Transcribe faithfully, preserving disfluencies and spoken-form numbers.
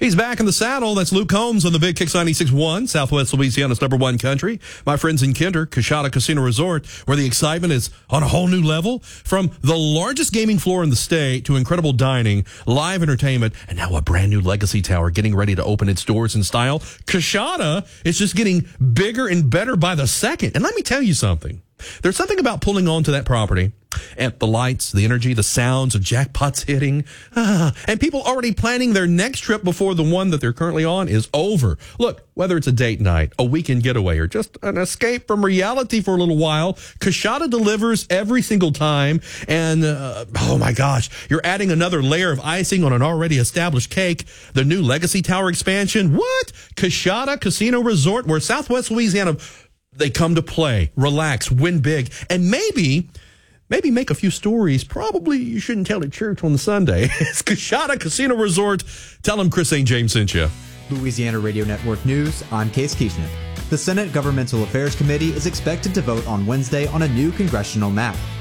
He's back in the saddle. That's Luke Combs on the Big Kicks ninety-six point one, Southwest Louisiana's number one country. My friends in Kinder, Coushatta Casino Resort, where the excitement is on a whole new level. From the largest gaming floor in the state to incredible dining, live entertainment, and now a brand new legacy tower getting ready to open its doors in style. Coushatta is just getting bigger and better by the second. And let me tell you something. There's something about pulling on to that property and the lights, the energy, the sounds of jackpots hitting, ah, and people already planning their next trip before the one that they're currently on is over. Look, whether it's a date night, a weekend getaway, or just an escape from reality for a little while, Coushatta delivers every single time. And, uh, oh my gosh, you're adding another layer of icing on an already established cake. The new Legacy Tower expansion. What? Coushatta Casino Resort, where Southwest Louisiana, they come to play, relax, win big, and maybe, maybe make a few stories. Probably you shouldn't tell at church on the Sunday. It's Coushatta Casino Resort. Tell them Chris Saint James sent you. Louisiana Radio Network News, I'm Case Keeshnick. The Senate Governmental Affairs Committee is expected to vote on Wednesday on a new congressional map.